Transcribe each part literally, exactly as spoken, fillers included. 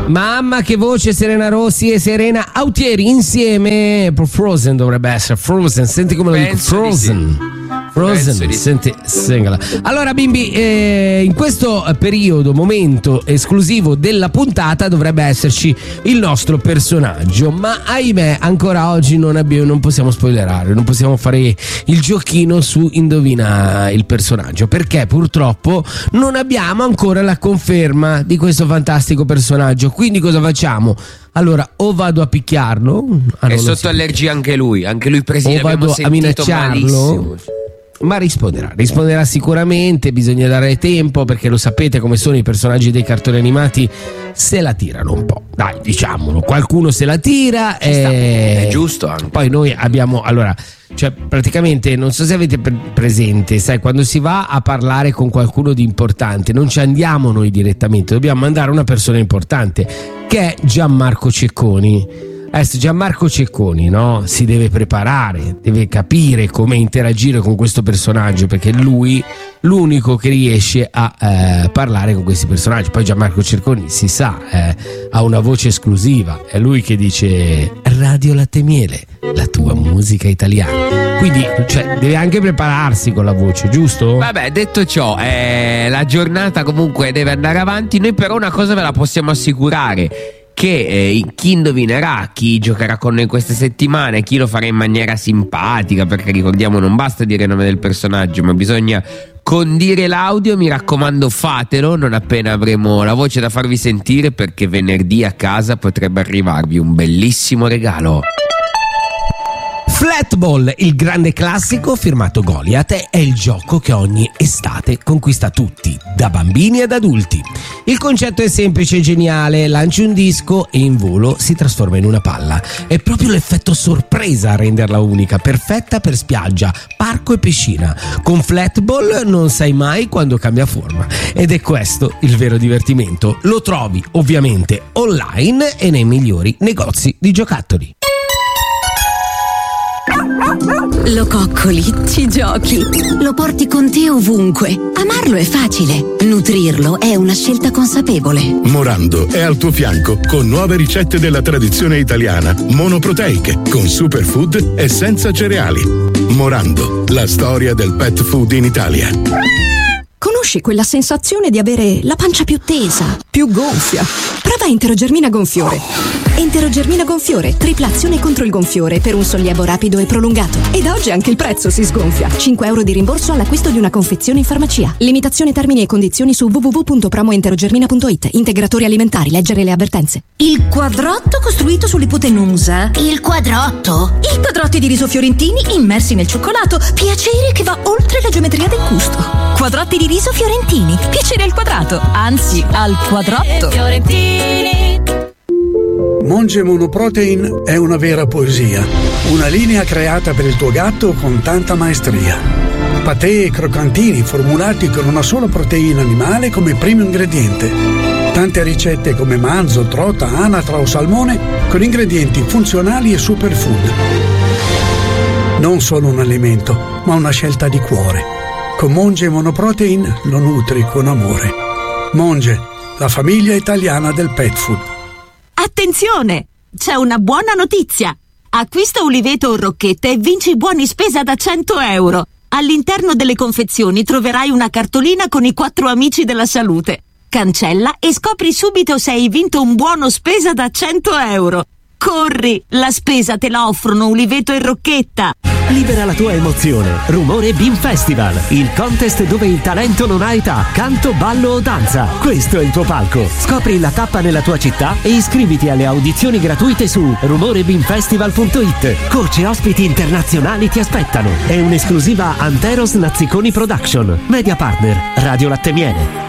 Mamma che voce, Serena Rossi e Serena Autieri insieme. Frozen dovrebbe essere Frozen, senti come lo dico, Frozen. Frozen, senti, singala. Allora bimbi, eh, in questo periodo, momento esclusivo della puntata dovrebbe esserci il nostro personaggio, ma ahimè ancora oggi non abbiamo, non possiamo spoilerare, non possiamo fare il giochino su indovina il personaggio, perché purtroppo non abbiamo ancora la conferma di questo fantastico personaggio. Quindi cosa facciamo? Allora, o vado a picchiarlo, ah, è sotto allergia anche lui, anche lui preside, o vado a minacciarlo. Malissimo. Ma risponderà, risponderà sicuramente, bisogna dare tempo, perché lo sapete come sono i personaggi dei cartoni animati, se la tirano un po', dai, diciamolo, qualcuno se la tira e... è giusto anche. Poi noi abbiamo, allora, cioè praticamente, non so se avete pre- presente, sai, quando si va a parlare con qualcuno di importante non ci andiamo noi direttamente, dobbiamo mandare una persona importante, che è Gianmarco Cecconi. Adesso Gianmarco Cecconi, no? Si deve preparare, deve capire come interagire con questo personaggio, perché lui l'unico che riesce a eh, parlare con questi personaggi. Poi Gianmarco Cecconi, si sa, eh, ha una voce esclusiva, è lui che dice Radio Latte Miele, la tua musica italiana. Quindi, cioè, deve anche prepararsi con la voce, giusto? Vabbè, detto ciò, eh, la giornata comunque deve andare avanti. Noi però una cosa ve la possiamo assicurare, che eh, chi indovinerà, chi giocherà con noi queste settimane, chi lo farà in maniera simpatica, perché ricordiamo non basta dire il nome del personaggio, ma bisogna condire l'audio. Mi raccomando, fatelo non appena avremo la voce da farvi sentire, perché venerdì a casa potrebbe arrivarvi un bellissimo regalo. Flatball, il grande classico firmato Goliath, è il gioco che ogni estate conquista tutti, da bambini ad adulti. Il concetto è semplice e geniale: lanci un disco e in volo si trasforma in una palla. È proprio l'effetto sorpresa a renderla unica, perfetta per spiaggia, parco e piscina. Con Flatball non sai mai quando cambia forma, ed è questo il vero divertimento. Lo trovi ovviamente online e nei migliori negozi di giocattoli. Lo coccoli, ci giochi, lo porti con te ovunque. Amarlo è facile, nutrirlo è una scelta consapevole. Morando è al tuo fianco con nuove ricette della tradizione italiana, monoproteiche, con superfood e senza cereali. Morando, la storia del pet food in Italia. Conosci quella sensazione di avere la pancia più tesa, più gonfia? Prova Enterogermina Gonfiore. Enterogermina Gonfiore, tripla azione contro il gonfiore per un sollievo rapido e prolungato. E da oggi anche il prezzo si sgonfia. cinque euro di rimborso all'acquisto di una confezione in farmacia. Limitazione, termini e condizioni su w w w punto promoenterogermina punto it. Integratori alimentari, leggere le avvertenze. Il quadrotto costruito sull'ipotenusa. Il quadrotto? I quadrotti di riso fiorentini immersi nel cioccolato. Piacere che va oltre la geometria del gusto. Quadrotti di riso fiorentini. Piacere al quadrato, anzi al quadrotto. Fiorentini. Monge Monoprotein è una vera poesia, una linea creata per il tuo gatto con tanta maestria. Patè e croccantini formulati con una sola proteina animale come primo ingrediente. Tante ricette come manzo, trota, anatra o salmone con ingredienti funzionali e superfood. Non solo un alimento, ma una scelta di cuore. Con Monge Monoprotein lo nutri con amore. Monge, la famiglia italiana del pet food. Attenzione! C'è una buona notizia! Acquista uliveto o rocchette e vinci buoni spesa da cento euro. All'interno delle confezioni troverai una cartolina con i quattro amici della salute. Cancella e scopri subito se hai vinto un buono spesa da cento euro. Corri! La spesa te la offrono uliveto e rocchetta! Libera la tua emozione. Rumore Beam Festival, il contest dove il talento non ha età, canto, ballo o danza. Questo è il tuo palco. Scopri la tappa nella tua città e iscriviti alle audizioni gratuite su rumore beam festival punto it. Coach e ospiti internazionali ti aspettano. È un'esclusiva Anteros Nazziconi Production. Media partner Radio Latte Miele.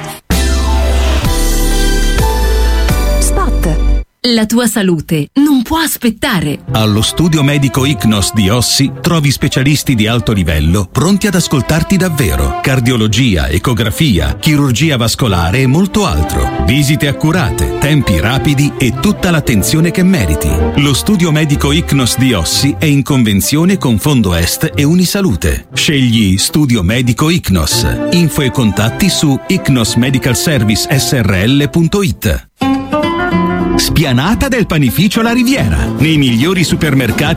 La tua salute non può aspettare. Allo studio medico Icnos di Ossi trovi specialisti di alto livello pronti ad ascoltarti davvero. Cardiologia, ecografia, chirurgia vascolare e molto altro. Visite accurate, tempi rapidi e tutta l'attenzione che meriti. Lo studio medico Icnos di Ossi è in convenzione con Fondo Est e Unisalute. Scegli Studio Medico Icnos. Info e contatti su icnos medical service s r l punto it. Spianata del Panificio La Riviera, nei migliori supermercati